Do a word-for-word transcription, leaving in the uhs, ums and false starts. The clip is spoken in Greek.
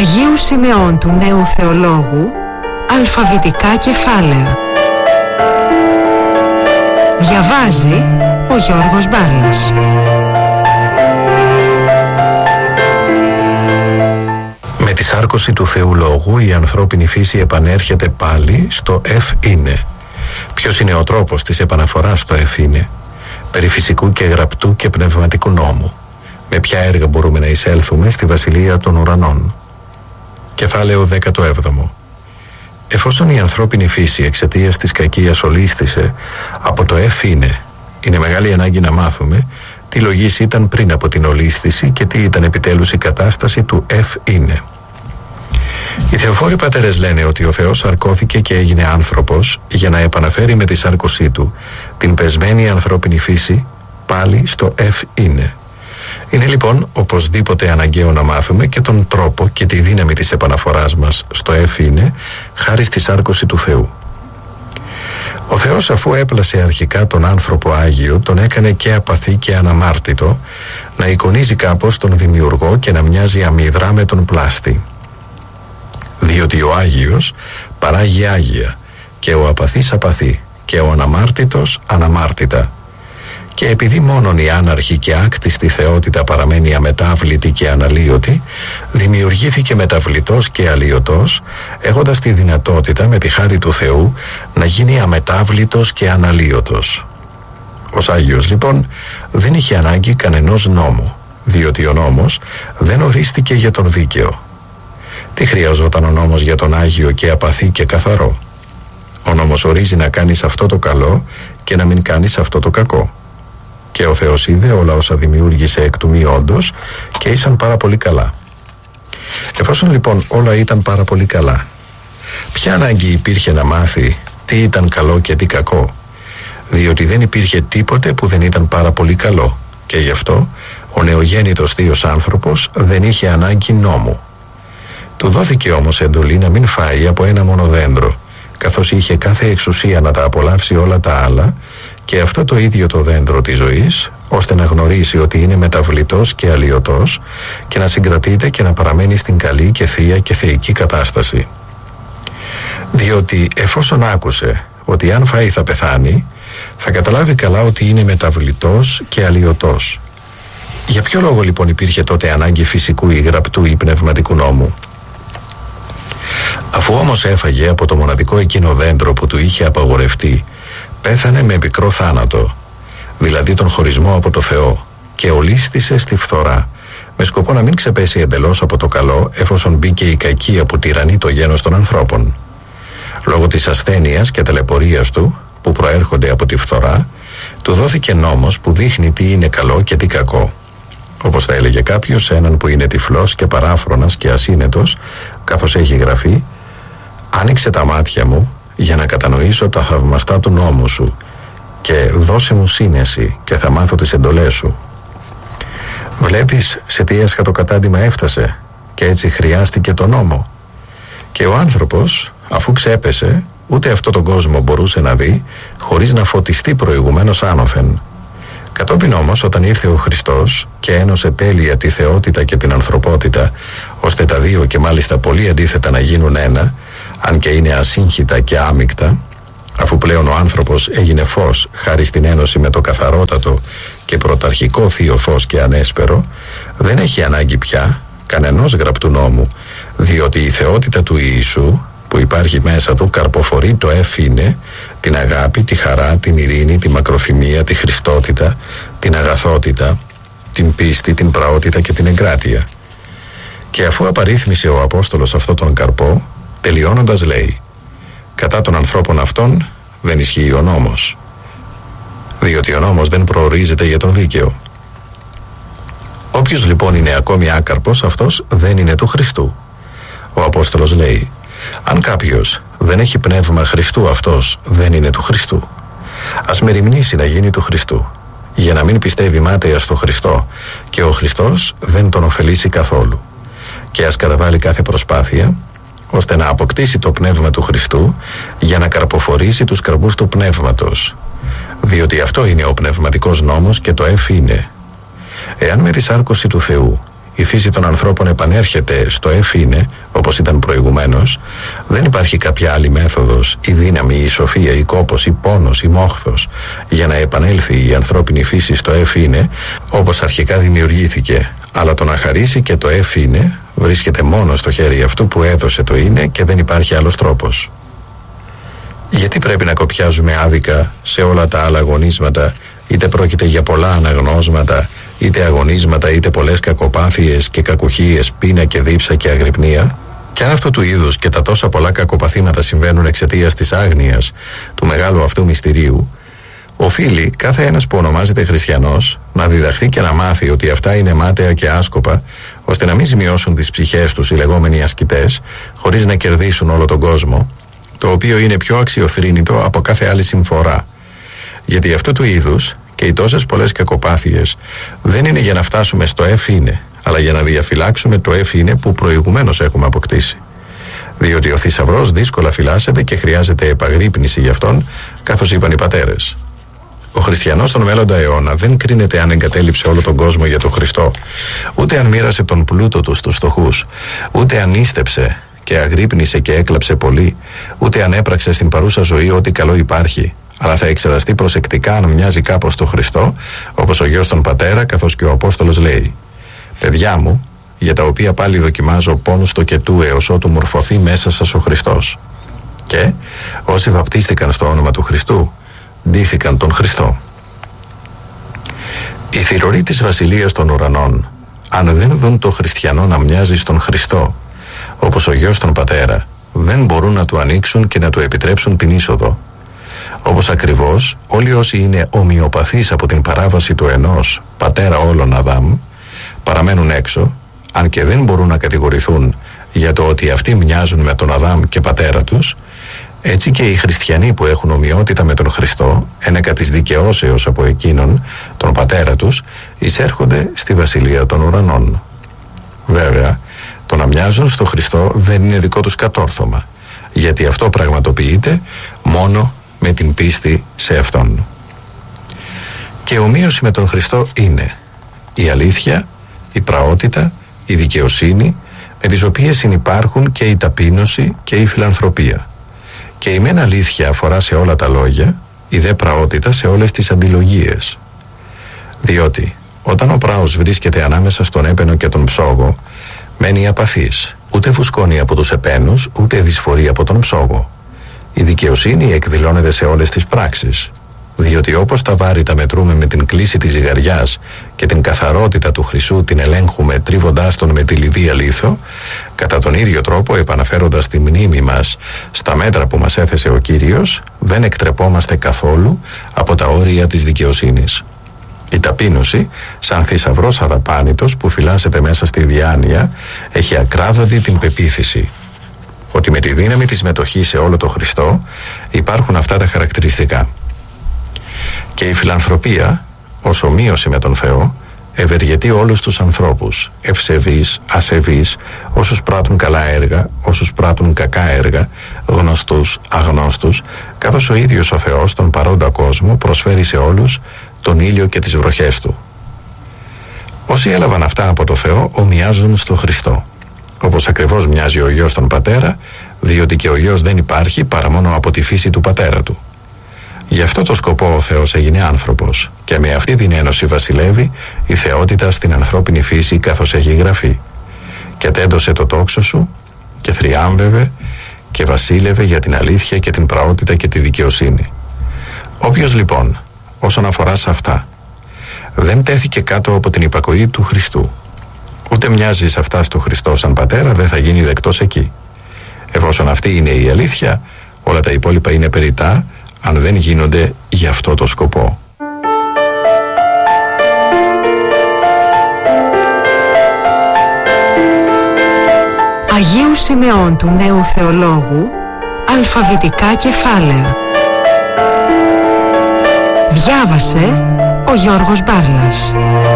Αγίου Σημεών του Νέου Θεολόγου, αλφαβητικά κεφάλαια. Διαβάζει ο Γιώργος Μπάρλας. Με τη σάρκωση του Θεού Λόγου η ανθρώπινη φύση επανέρχεται πάλι στο εφ είναι. Ποιος είναι ο τρόπος της επαναφοράς στο εφ είναι? Περί φυσικού και γραπτού και πνευματικού νόμου. Με ποια έργα μπορούμε να εισέλθουμε στη βασιλεία των ουρανών? Κεφάλαιο δέκατο έβδομο. Εφόσον η ανθρώπινη φύση εξαιτίας της κακίας ολίσθησε από το εφ είναι, είναι μεγάλη ανάγκη να μάθουμε τι λογής ήταν πριν από την ολίσθηση και τι ήταν επιτέλους η κατάσταση του εφ είναι. Οι θεοφόροι πατέρες λένε ότι ο Θεός σαρκώθηκε και έγινε άνθρωπος για να επαναφέρει με τη σάρκωσή του την πεσμένη ανθρώπινη φύση πάλι στο εφ είναι. Είναι λοιπόν οπωσδήποτε αναγκαίο να μάθουμε και τον τρόπο και τη δύναμη της επαναφοράς μας στο εφ είναι χάρη στη σάρκωση του Θεού. Ο Θεός, αφού έπλασε αρχικά τον άνθρωπο Άγιο, τον έκανε και απαθή και αναμάρτητο, να εικονίζει κάπως τον δημιουργό και να μοιάζει αμυδρά με τον πλάστη. Διότι ο Άγιος παράγει Άγια και ο απαθής απαθή και ο αναμάρτητος αναμάρτητα. Και επειδή μόνον η άναρχη και άκτιστη θεότητα παραμένει αμετάβλητη και αναλύωτη, δημιουργήθηκε μεταβλητός και αλλοιωτός, έχοντας τη δυνατότητα με τη χάρη του Θεού να γίνει αμετάβλητος και αναλύωτος. Ως Άγιος λοιπόν δεν είχε ανάγκη κανενός νόμου, διότι ο νόμος δεν ορίστηκε για τον δίκαιο. Τι χρειαζόταν ο νόμος για τον Άγιο και απαθή και καθαρό? Ο νόμος ορίζει να κάνεις αυτό το καλό και να μην κάνεις αυτό το κακό. Και ο Θεός είδε όλα όσα δημιούργησε εκ του μη όντως και ήσαν πάρα πολύ καλά. Εφόσον λοιπόν όλα ήταν πάρα πολύ καλά, ποια ανάγκη υπήρχε να μάθει τι ήταν καλό και τι κακό? Διότι δεν υπήρχε τίποτε που δεν ήταν πάρα πολύ καλό και γι' αυτό ο νεογέννητος θείος άνθρωπος δεν είχε ανάγκη νόμου. Του δόθηκε όμως εντολή να μην φάει από ένα μόνο δέντρο, καθώς είχε κάθε εξουσία να τα απολαύσει όλα τα άλλα, και αυτό το ίδιο το δέντρο της ζωής, ώστε να γνωρίσει ότι είναι μεταβλητός και αλλοιωτός και να συγκρατείται και να παραμένει στην καλή και θεία και θεϊκή κατάσταση. Διότι εφόσον άκουσε ότι αν φάει θα πεθάνει, θα καταλάβει καλά ότι είναι μεταβλητός και αλλοιωτός. Για ποιο λόγο λοιπόν υπήρχε τότε ανάγκη φυσικού ή γραπτού ή πνευματικού νόμου? Αφού όμως έφαγε από το μοναδικό εκείνο δέντρο που του είχε απαγορευτεί, πέθανε με πικρό θάνατο, δηλαδή τον χωρισμό από το Θεό, και ολίσθησε στη φθορά, με σκοπό να μην ξεπέσει εντελώς από το καλό, εφόσον μπήκε η κακία που τυραννεί το γένος των ανθρώπων. Λόγω της ασθένειας και ταλαιπωρίας του, που προέρχονται από τη φθορά, του δόθηκε νόμος που δείχνει τι είναι καλό και τι κακό. Όπως θα έλεγε κάποιος σε έναν που είναι τυφλός και παράφρονας και ασύνετος, καθώς έχει γραφεί: «Άνοιξε τα μάτια μου για να κατανοήσω τα θαυμαστά του νόμου σου και δώσε μου σύνεση και θα μάθω τις εντολές σου». Βλέπεις σε τι έσχατο κατάντημα έφτασε, και έτσι χρειάστηκε το νόμο. Και ο άνθρωπος, αφού ξέπεσε, ούτε αυτό τον κόσμο μπορούσε να δει χωρίς να φωτιστεί προηγουμένως άνωθεν. Κατόπιν όμως, όταν ήρθε ο Χριστός και ένωσε τέλεια τη θεότητα και την ανθρωπότητα, ώστε τα δύο και μάλιστα πολύ αντίθετα να γίνουν ένα, αν και είναι ασύγχυτα και άμικτα, αφού πλέον ο άνθρωπος έγινε φως χάρη στην ένωση με το καθαρότατο και πρωταρχικό θείο φως και ανέσπερο, δεν έχει ανάγκη πια κανενός γραπτού νόμου, διότι η θεότητα του Ιησού που υπάρχει μέσα του καρποφορεί το εφ είναι, την αγάπη, τη χαρά, την ειρήνη, τη μακροθυμία, τη χριστότητα, την αγαθότητα, την πίστη, την πραότητα και την εγκράτεια. Και αφού απαρίθμησε ο Απόστολος αυτό τον καρπό, τελειώνοντας λέει: «Κατά των ανθρώπων αυτών δεν ισχύει ο νόμος, διότι ο νόμος δεν προορίζεται για τον δίκαιο». Όποιος λοιπόν είναι ακόμη άκαρπος, αυτός δεν είναι του Χριστού. Ο Απόστολος λέει: «Αν κάποιος δεν έχει πνεύμα Χριστού, αυτός δεν είναι του Χριστού. Ας μεριμνήσει να γίνει του Χριστού, για να μην πιστεύει μάταια στο Χριστό και ο Χριστός δεν τον ωφελήσει καθόλου. Και ας καταβάλει κάθε προσπάθεια ώστε να αποκτήσει το πνεύμα του Χριστού για να καρποφορήσει τους καρπούς του πνεύματος, διότι αυτό είναι ο πνευματικός νόμος και το εφ είναι. Εάν με τη σάρκωση του Θεού η φύση των ανθρώπων επανέρχεται στο εφ είναι, όπως ήταν προηγουμένως, δεν υπάρχει κάποια άλλη μέθοδος, η δύναμη, η σοφία, η κόπος, η πόνος, η μόχθος για να επανέλθει η ανθρώπινη φύση στο εφ είναι όπως αρχικά δημιουργήθηκε. Αλλά το να χαρίσει και το εφ είναι βρίσκεται μόνο στο χέρι αυτού που έδωσε το είναι και δεν υπάρχει άλλος τρόπος. Γιατί πρέπει να κοπιάζουμε άδικα σε όλα τα άλλα αγωνίσματα, είτε πρόκειται για πολλά αναγνώσματα, είτε αγωνίσματα, είτε πολλές κακοπάθειες και κακουχίες, πείνα και δίψα και αγρυπνία? Και αν αυτού του είδους και τα τόσα πολλά κακοπαθήματα συμβαίνουν εξαιτίας της άγνοιας του μεγάλου αυτού μυστηρίου, οφείλει κάθε ένας που ονομάζεται χριστιανός να διδαχθεί και να μάθει ότι αυτά είναι μάταια και άσκοπα, ώστε να μην ζημιώσουν τις ψυχές τους οι λεγόμενοι ασκητές, χωρίς να κερδίσουν όλο τον κόσμο, το οποίο είναι πιο αξιοθρήνητο από κάθε άλλη συμφορά. Γιατί αυτού του είδους και οι τόσες πολλές κακοπάθειες δεν είναι για να φτάσουμε στο εφ είναι, αλλά για να διαφυλάξουμε το εφ είναι που προηγουμένως έχουμε αποκτήσει. Διότι ο θησαυρός δύσκολα φυλάσσεται και χρειάζεται επαγρύπνηση γι' αυτόν, καθώς είπαν οι πατέρες. Ο χριστιανός στον μέλλοντα αιώνα δεν κρίνεται αν εγκατέλειψε όλο τον κόσμο για τον Χριστό, ούτε αν μοίρασε τον πλούτο του στους φτωχούς, ούτε αν ίστεψε και αγρύπνησε και έκλαψε πολύ, ούτε αν έπραξε στην παρούσα ζωή ό,τι καλό υπάρχει, αλλά θα εξεταστεί προσεκτικά αν μοιάζει κάπως στο Χριστό, όπως ο γιος τον πατέρα, καθώς και ο Απόστολος λέει: «Παιδιά μου, για τα οποία πάλι δοκιμάζω πόνους το κετού έως ότου μορφωθεί μέσα σας ο Χριστός». Και όσοι βαπτίστηκαν στο όνομα του Χριστού, ντύθηκαν τον Χριστό. Οι θυρωροί της Βασιλείας των Ουρανών, αν δεν δουν το χριστιανό να μοιάζει στον Χριστό, όπως ο γιος τον πατέρα, δεν μπορούν να του ανοίξουν και να του επιτρέψουν την είσοδο. Όπως ακριβώς όλοι όσοι είναι ομοιοπαθείς από την παράβαση του ενός πατέρα όλων Αδάμ παραμένουν έξω, αν και δεν μπορούν να κατηγορηθούν για το ότι αυτοί μοιάζουν με τον Αδάμ και πατέρα τους, έτσι και οι χριστιανοί που έχουν ομοιότητα με τον Χριστό, ένεκα της δικαιώσεως από εκείνον, τον πατέρα τους, εισέρχονται στη Βασιλεία των Ουρανών. Βέβαια, το να μοιάζουν στο Χριστό δεν είναι δικό τους κατόρθωμα, γιατί αυτό πραγματοποιείται μόνο με την πίστη σε Αυτόν. Και ομοίωση με τον Χριστό είναι η αλήθεια, η πραότητα, η δικαιοσύνη, με τις οποίες συνυπάρχουν και η ταπείνωση και η φιλανθρωπία. Και η μεν αλήθεια αφορά σε όλα τα λόγια, η δε πραότητα σε όλες τις αντιλογίες. Διότι όταν ο πράος βρίσκεται ανάμεσα στον έπαινο και τον ψόγο, μένει απαθής, ούτε φουσκώνει από τους επένους, ούτε δυσφορεί από τον ψόγο. Η δικαιοσύνη εκδηλώνεται σε όλες τις πράξεις, διότι όπως τα βάρη τα μετρούμε με την κλίση της ζυγαριάς και την καθαρότητα του χρυσού την ελέγχουμε τρίβοντάς τον με τη λιδία λίθο, κατά τον ίδιο τρόπο, επαναφέροντας τη μνήμη μας στα μέτρα που μας έθεσε ο Κύριος, δεν εκτρεπόμαστε καθόλου από τα όρια της δικαιοσύνης. Η ταπείνωση, σαν θησαυρός αδαπάνητος που φυλάσσεται μέσα στη διάνοια, έχει ακράδαντη την πεποίθηση ότι με τη δύναμη της μετοχής σε όλο το Χριστό υπάρχουν αυτά τα χαρακτηριστικά. Και η φιλανθρωπία, ως ομοίωση με τον Θεό, ευεργετεί όλους τους ανθρώπους, ευσεβείς, ασεβείς, όσους πράττουν καλά έργα, όσους πράττουν κακά έργα, γνωστούς, αγνώστους, καθώς ο ίδιος ο Θεός τον παρόντα κόσμο προσφέρει σε όλους τον ήλιο και τις βροχές του. Όσοι έλαβαν αυτά από το Θεό ομοιάζουν στο Χριστό, όπως ακριβώς μοιάζει ο γιος τον πατέρα, διότι και ο γιος δεν υπάρχει παρά μόνο από τη φύση του πατέρα του. Γι' αυτό το σκοπό ο Θεός έγινε άνθρωπος και με αυτή την ένωση βασιλεύει η θεότητα στην ανθρώπινη φύση, καθώς έχει γραφεί: «Και τέντωσε το τόξο σου και θριάμβευε και βασίλευε για την αλήθεια και την πραότητα και τη δικαιοσύνη». Όποιος λοιπόν, όσον αφορά σε αυτά, δεν τέθηκε κάτω από την υπακοή του Χριστού, ούτε μοιάζει σε αυτά στο Χριστό σαν πατέρα, δεν θα γίνει δεκτός εκεί. Εφόσον αυτή είναι η αλήθεια, όλα τα υπόλοιπα είναι περιττά, αν δεν γίνονται για αυτό το σκοπό. Αγίου Σημεών του Νέου Θεολόγου, αλφαβητικά κεφάλαια. Διάβασε ο Γιώργος Μπάρλας.